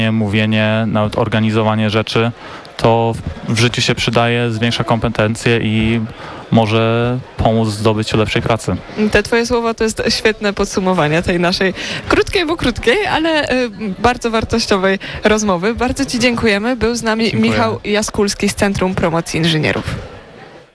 Mówienie, nawet organizowanie rzeczy, to w życiu się przydaje, zwiększa kompetencje i może pomóc w zdobyciu lepszej pracy. Te twoje słowa to jest świetne podsumowanie tej naszej krótkiej, bo krótkiej, ale bardzo wartościowej rozmowy. Bardzo ci dziękujemy. Był z nami Dziękuję. Michał Jaskulski z Centrum Promocji Inżynierów.